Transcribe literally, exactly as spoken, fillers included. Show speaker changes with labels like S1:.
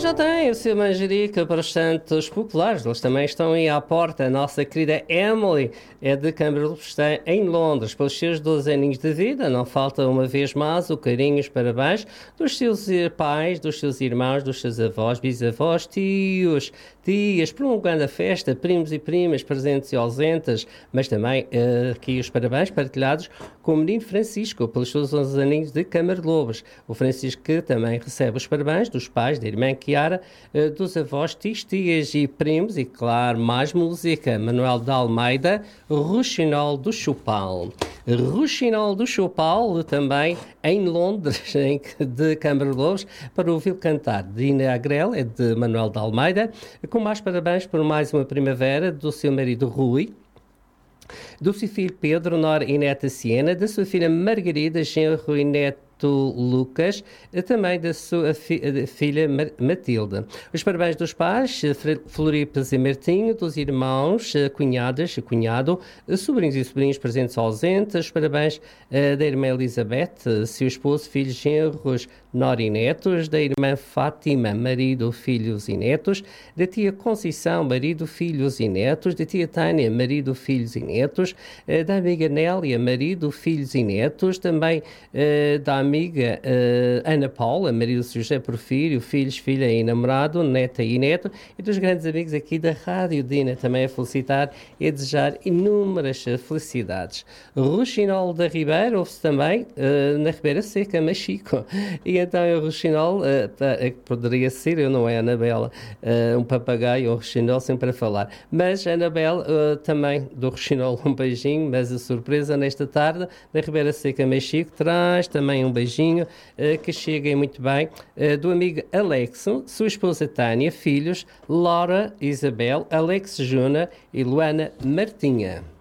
S1: já tem o seu manjerico para os santos populares. Eles também estão aí à porta. A nossa querida Emily é de Câmara está em Londres. Pelos seus doze aninhos de vida, não falta uma vez mais o carinho e os parabéns dos seus pais, dos seus irmãos, dos seus avós, bisavós, tios, tias, prolongando a festa, primos e primas, presentes e ausentes, mas também uh, aqui os parabéns partilhados com o menino Francisco, pelos seus onze aninhos de Câmara de Lobos. O Francisco que também recebe os parabéns dos pais, da irmã Chiara, uh, dos avós, tios, tias e primos, e claro, mais música. Manuel de Almeida, Ruxinol do Chupal. Ruxinol do Chupal, também em Londres, em, de Câmara de Lobos, para ouvir cantar. Dina Agrel é de Manuel de Almeida, com mais parabéns por mais uma primavera do seu marido Rui, do seu filho Pedro, Nora e neta Siena, da sua filha Margarida, genro e neto Lucas, também da sua fi- filha Matilde. Os parabéns dos pais, Floripes e Martinho, dos irmãos, cunhadas e cunhado, sobrinhos e sobrinhos presentes ou ausentes. Os parabéns uh, da irmã Elizabeth, seu esposo, filhos, genros, nora e netos, da irmã Fátima, marido, filhos e netos, da tia Conceição, marido, filhos e netos, da tia Tânia, marido, filhos e netos, uh, da amiga Nélia, marido, filhos e netos, também uh, da amiga uh, Ana Paula, marido de José Porfírio, filhos, filha e namorado, neta e neto, e dos grandes amigos aqui da Rádio Dina, também a felicitar e a desejar inúmeras felicidades. Ruxinol da Ribeira, ouve-se também uh, na Ribeira Seca, Machico. E então o Ruxinol, uh, poderia ser, eu não é Anabela, uh, um papagaio, um Ruxinol sempre a falar, mas Anabela, uh, também do Ruxinol, um beijinho, mas a surpresa nesta tarde, da Ribeira Seca, Machico, traz também um beijinho, uh, que cheguem muito bem, uh, do amigo Alexo, sua esposa Tânia, filhos, Laura, Isabel, Alex Juna e Luana Martinha.